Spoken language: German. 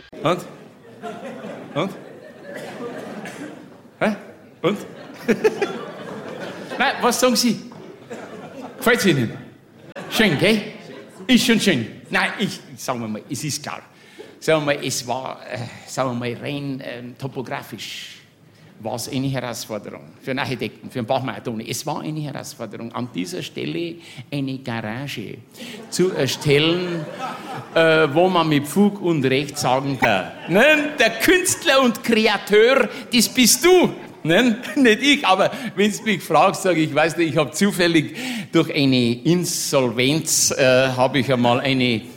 Und? Und? Hä? Und? Nein, was sagen Sie? Gefällt's Ihnen? Schön, gell? Ist schon schön. Nein, sagen wir mal, es ist klar. Sagen wir mal, es war, sagen wir mal, rein topografisch war es eine Herausforderung für einen Architekten, für einen Bachmeier-Toni. Es war eine Herausforderung, an dieser Stelle eine Garage zu erstellen, wo man mit Fug und Recht sagen kann, nein, der Künstler und Kreateur, das bist du. Nein, nicht ich, aber wenn du mich fragst, sage ich, weiß nicht, ich habe zufällig durch eine Insolvenz, habe ich einmal eine